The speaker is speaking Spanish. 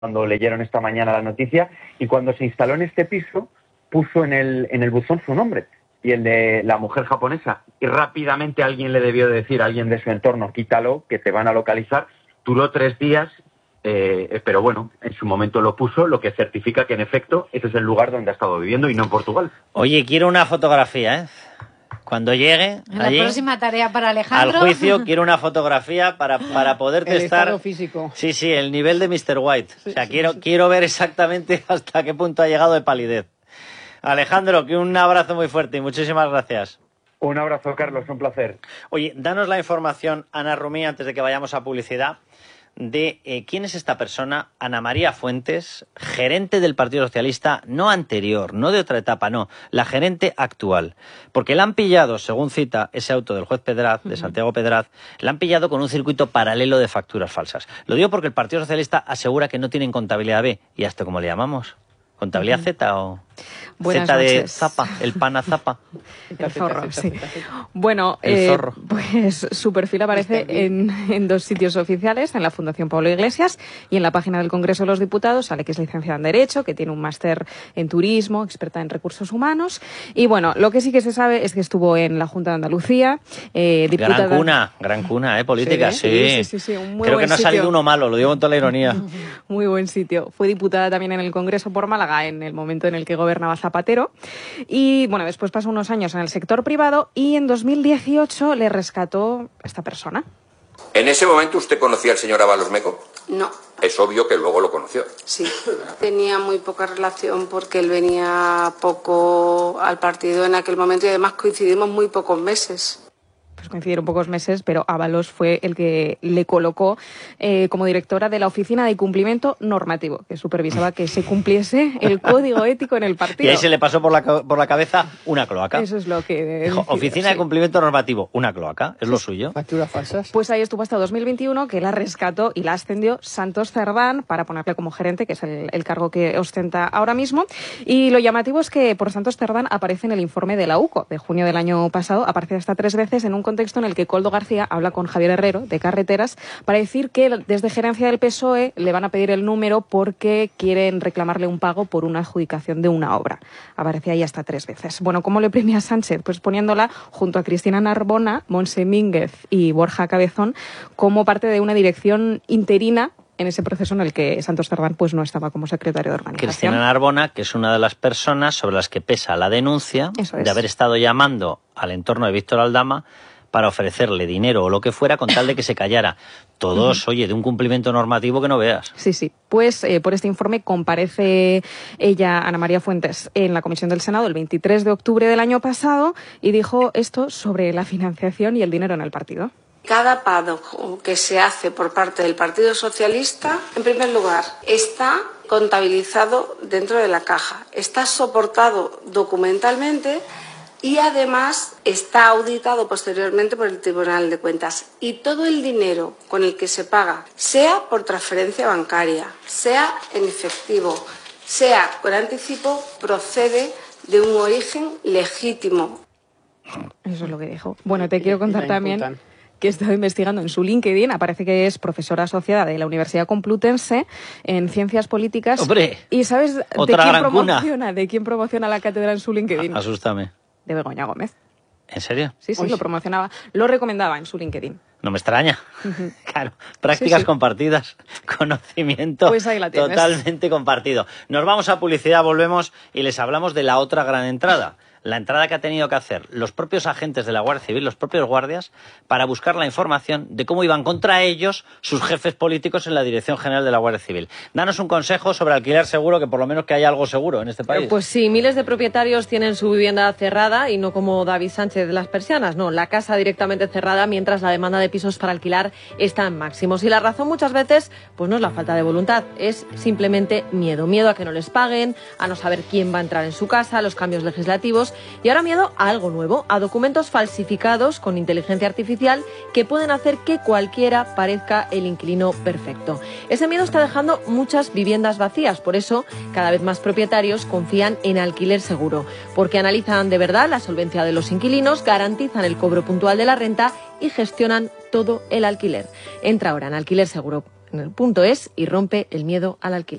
cuando leyeron esta mañana la noticia, y cuando se instaló en este piso puso en el buzón su nombre y el de la mujer japonesa, y rápidamente alguien le debió de decir, alguien de su entorno, quítalo, que te van a localizar. Duró 3 días, pero bueno, en su momento lo puso, lo que certifica que en efecto ese es el lugar donde ha estado viviendo y no en Portugal. Oye, quiero una fotografía, ¿eh? Cuando llegue allí, la próxima tarea para Alejandro. al juicio, quiero una fotografía para poder testar... El estado físico. Sí, el nivel de Mr. White. O sea, quiero ver exactamente hasta qué punto ha llegado de palidez. Alejandro, que un abrazo muy fuerte y muchísimas gracias. Un abrazo, Carlos, un placer. Oye, danos la información, Ana Rumí, antes de que vayamos a publicidad, de quién es esta persona, Ana María Fuentes, gerente del Partido Socialista, no anterior, no de otra etapa, no, la gerente actual. Porque la han pillado, según cita ese auto del juez Pedraz, de Santiago Pedraz, la han pillado con un circuito paralelo de facturas falsas. Lo digo porque el Partido Socialista asegura que no tienen contabilidad B. ¿Y a esto cómo le llamamos? ¿Contabilidad Z o...? Buenas Z de noches. Zapa, el pana Zapa. El zorro, sí. Bueno, El zorro. pues su perfil aparece en 2 sitios oficiales, en la Fundación Pablo Iglesias y en la página del Congreso de los Diputados. Sale que es licenciada en Derecho, que tiene un máster en Turismo, experta en Recursos Humanos. Y bueno, lo que sí que se sabe es que estuvo en la Junta de Andalucía. Diputada... Gran cuna, política, sí. Un muy Creo buen que no ha sitio. salido uno malo, lo digo con toda la ironía. Muy buen sitio. Fue diputada también en el Congreso por Málaga en el momento en el que gobernaba Zapatero. Y bueno, después pasó unos años en el sector privado y en 2018 le rescató esta persona. ¿En ese momento usted conocía al señor Ábalos Meco? No. Es obvio que luego lo conoció. Sí. Tenía muy poca relación porque él venía poco al partido en aquel momento y además coincidimos muy pocos meses. Pues coincidieron pocos meses, pero Ábalos fue el que le colocó como directora de la Oficina de Cumplimiento Normativo, que supervisaba que se cumpliese el código ético en el partido. Y ahí se le pasó por la cabeza una cloaca. Eso es lo que... Dijo, Oficina de Cumplimiento Normativo, una cloaca, es lo suyo. Facturas falsas. Pues ahí estuvo hasta 2021, que la rescató y la ascendió Santos Cerdán para ponerle como gerente, que es el cargo que ostenta ahora mismo. Y lo llamativo es que por Santos Cerdán aparece en el informe de la UCO de junio del año pasado, aparece hasta 3 veces en un contexto en el que Koldo García habla con Javier Herrero de Carreteras para decir que desde gerencia del PSOE le van a pedir el número porque quieren reclamarle un pago por una adjudicación de una obra. Aparece ahí hasta 3 veces. Bueno, ¿cómo le premia a Sánchez? Pues poniéndola junto a Cristina Narbona, Montse Mínguez y Borja Cabezón como parte de una dirección interina en ese proceso en el que Santos Cerdán pues no estaba como secretario de organización. Cristina Narbona, que es una de las personas sobre las que pesa la denuncia de haber estado llamando al entorno de Víctor Aldama para ofrecerle dinero o lo que fuera con tal de que se callara. Todos, oye, de un cumplimiento normativo que no veas. Sí. Pues por este informe comparece ella, Ana María Fuentes, en la Comisión del Senado el 23 de octubre del año pasado y dijo esto sobre la financiación y el dinero en el partido. Cada pago que se hace por parte del Partido Socialista, en primer lugar, está contabilizado dentro de la caja, está soportado documentalmente y además está auditado posteriormente por el Tribunal de Cuentas. Y todo el dinero con el que se paga, sea por transferencia bancaria, sea en efectivo, sea con anticipo, procede de un origen legítimo. Eso es lo que dijo. Bueno, te quiero contar también que he estado investigando en su LinkedIn, aparece que es profesora asociada de la Universidad Complutense en Ciencias Políticas. ¡Hombre! ¿Y sabes de quién promociona la cátedra en su LinkedIn? Asústame. De Begoña Gómez. ¿En serio? Sí, lo promocionaba, lo recomendaba en su LinkedIn. No me extraña. Claro, prácticas compartidas, conocimiento pues ahí la tienes. Totalmente compartido. Nos vamos a publicidad, volvemos y les hablamos de la otra gran entrada. La entrada que ha tenido que hacer los propios agentes de la Guardia Civil, los propios guardias, para buscar la información de cómo iban contra ellos sus jefes políticos en la Dirección General de la Guardia Civil. Danos un consejo sobre alquiler seguro, que por lo menos que haya algo seguro en este país. Pues sí, miles de propietarios tienen su vivienda cerrada y no como David Sánchez de las persianas, no, la casa directamente cerrada mientras la demanda de pisos para alquilar está en máximos. Y la razón muchas veces pues no es la falta de voluntad, es simplemente miedo a que no les paguen, a no saber quién va a entrar en su casa, a los cambios legislativos y ahora miedo a algo nuevo, a documentos falsificados con inteligencia artificial que pueden hacer que cualquiera parezca el inquilino perfecto. Ese miedo está dejando muchas viviendas vacías, por eso cada vez más propietarios confían en alquiler seguro, porque analizan de verdad la solvencia de los inquilinos, garantizan el cobro puntual de la renta y gestionan todo el alquiler. Entra ahora en en el .es y rompe el miedo al alquiler.